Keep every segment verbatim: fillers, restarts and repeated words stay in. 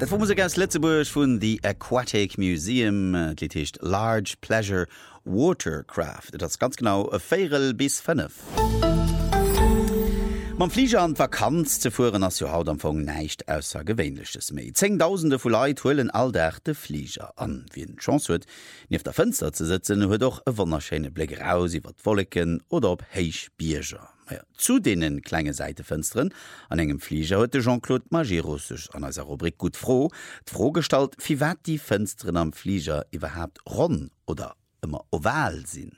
Dat war Musik aus Lützeburg vun The Aquatic Museum, dit hecht Large Pleasure Watercraft. Dat ist ganz genau e Féierel bis fünf. Man Flieger an Vakanz ze fuhren as jo haut am Fong neicht ausser gewéinliches méi. Zengtausende vu Leiit huelen alldag de Flieger an. Wie en Chance huet, nieef der Fenster ze sitzen, huet doch e wonnerschene Blick raus iwwer Wolleken oder op Heich Bierger. Ja, zu denen klenge Seitefensteren an engem Flieger huet Jean-Claude Magirus an als Rubrik gut froh frohgestalt, wie wat die Fensteren am Flieger überhaupt ron oder immer oval sinn.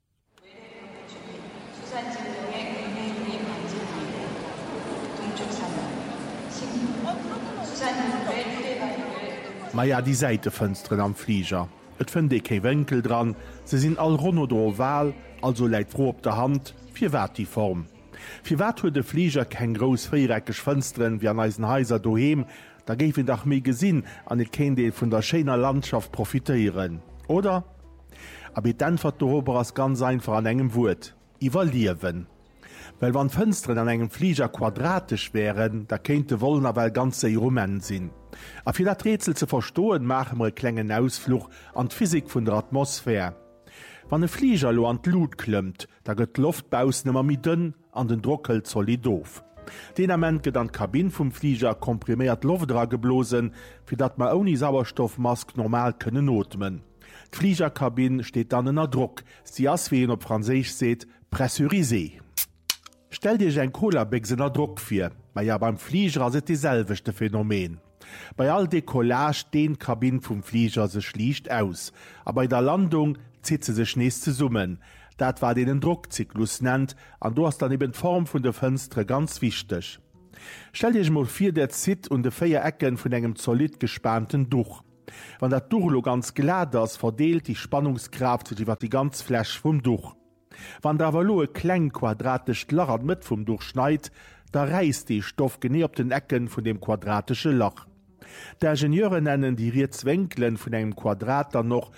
Ma ja, die Seitefensteren am Flieger. Et fën de kei Wenkel dran, se sinn all run oder oval, also läit froh op der Hand, fir wat die Form. Fir wat huet de Flieger kein gros freireckeg Fënstren wie an eisen Häiser doheem, da géif en dach méi gesinn an et Kendeel vun der schener Landschaft profitéieren. Oder? Aber dann wat dober ass ganz einfach an engem Wut. Iwer liewen. Well wann Fënstren an engem Flieger quadratisch wären, da kéinte wollen awel ganze Romen sinn. A fir dat Rätsel ze verstoen machen wir klengen Ausflug an d'Physik vun der Atmosphär. Wann e Flieger lo an d'Lut klëmmt, da gëtt Luftbausen ëmmer mi dünn an den Drockel zolli doof. Den Amment gët an d'Kabin vum Flieger komprimiert Luftdra geblosen, fir dat ma oni Sauerstoffmask normal kënnen notmen. D'Fliegerkabin steht dann ënner Druck, si ass wie en op Franseich seet, pressurisé. Stell Dich eng Colabegsenner Druck fir, ma ja beim Flieger as et dieselwechte Phänomen. Bei all Decollage den Kabin vum Flieger se schlicht aus, a bei der Landung zit ze sech nächste Summen. Dat war den Druckzyklus nennt, an du hast daneben Form vun de Fënstre ganz wichtig. Stell Dich mal fir der Zit und de Féier Ecken vun engem solid gespannten Duch. Wann dat Duchlo ganz glad ass, verdeelt die Spannungskraft iwwer die ganz Fläsch vum Duch. Wann der Valoe kleng quadratisch Lachert mit vum Duch schneit, da reißt die Stoff gene op den Ecken vun dem quadratische Lach. Der Ingenieure nennen die Rierzwenklen vun engem Quadrat dann noch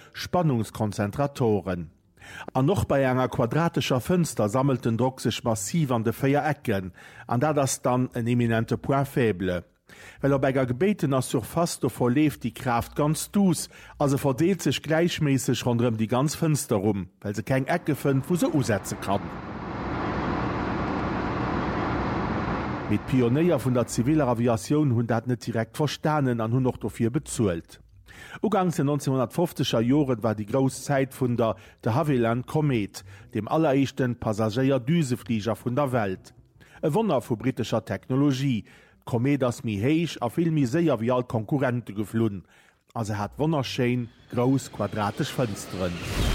Spannungskonzentratoren. An noch bei enger quadratischer Fenster sammelt den Druck sich massiv an de Féier Ecken, an da das dann en eminente Point faible. Well er beiger Gebeten as Surface do verleeft die Kraft ganz dus, also verdeelt sich gleichmäßig rundum die ganz Fenster rum, weil se kein Ecke fënnt, wo se usetzen kann. Mit Pioneier vun der ziviler Aviation hunn dat net direkt verstanen an hun noch dofir bezuelt. Ugangs in neunzehnhundertfünfziger Joren war die grosse Zeit vun der de Havilland Komet, dem alleréischten Passagier-Düseflieger vun der Welt. E Wonder vu britischer Technologie, Komet ass mi héich a vill mi séier wie all Konkurrente geflohen, as er hat wonnerschein gros quadratisch Fënsteren.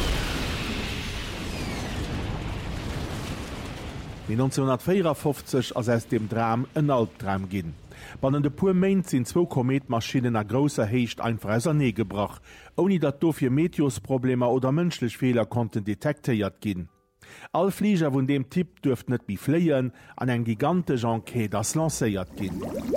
In neunzehnhundertvierundfünfzig ass es dem Dram en Albtraum ginn. Wann de puer Mainint sinn zwo Kometmaschinen a grosser Heecht einfach auser nee gebracht, oni dat dofir Meteosprobleme oder mënschlech Fehler konnten detekteiert ginn. All Flieger vun dem Tipp dürft net bi fléien an eng gigante Enquete das lacéiert ginn.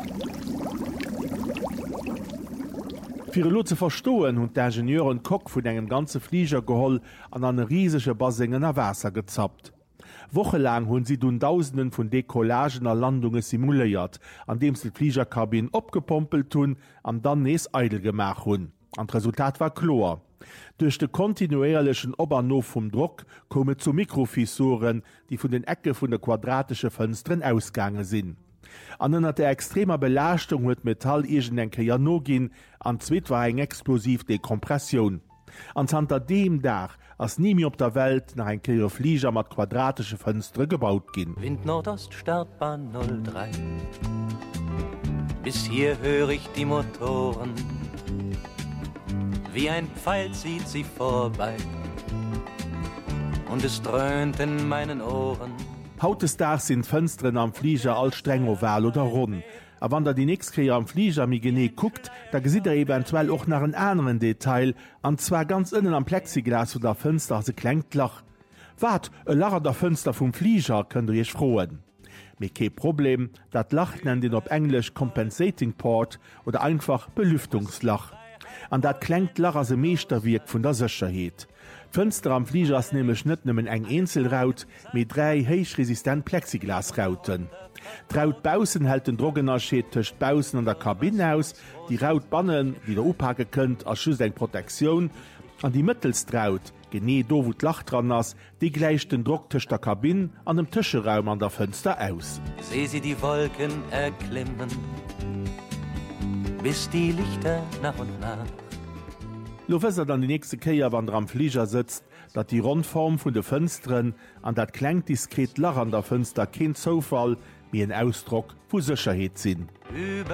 Fir lo ze verstoen hunn d'Ingenieuren Kock vun engem ganze Flieger geholl an an riesesche Basingen a Wässer gezappt. Wochelang hunn sie dun Tausenden vun Decollagener Landunge simuléiert, an dem se Fliegerkabin opgepompelt hunn, an dann nees Eidel gemach hunn. An Resultat war Chlor. Durch de kontinuierlichen Obernof vum Druck komme zu Mikrofissuren, die vun den Ecke vun de quadratische Fënstren ausgange sinn. Anënner der extremer Belastung huet Metall igen enke ja no ginn, an zweet war eng explosiv Dekompression. Anhand dem Dach ass niemi op der Welt nach en Keier Flieger mat quadratische Fënstre gebaut ginn. Wind Nordost Startbahn null drei. Bis hier höre ich die Motoren. Wie ein Pfeil zieht sie vorbei. Und es dröhnt in meinen Ohren. Hautes Dach sind Fënstren am Flieger all streng oval oder rund. A wann der die nächstkeier am Flieger mi gene guckt, da gesit er eventuell och nach en anderen Detail, an zwar ganz innen am Plexiglas oder Fenster se klenkt lach. Wat, e lacher der Fenster vum Flieger könnt ihr frohen. Me ke Problem, dat Lach nennt den op Englisch Compensating Port oder einfach Belüftungslach. An dat klenkt lacher se meester wiek vun der Sicherheet. Fenster am Flieger ass nemme Schnitt nëmmen eng Einzelraut mit drei heichresistent Plexiglasrauten. Draut Bausen hält den Drogennerscheet töcht Bausen an der Kabine aus, die Rautbannen wieder ophage könnt als schüss eng Protektion, an die Mittelstraut, genee do wo lacht dran ass, die gleicht den Drucktisch der Kabine an dem Tischeraum an der Fenster aus. Seh sie die Wolken erklimmen, bis die Lichter nach und nach. Lo wësser dann die nächste Keier wann am Flieger sitzt, dat die Rundform vun de Fënstren an dat klenk diskret lach an der Fënster kind zofall wie en Ausdruck vu Sicherheet sinn. Über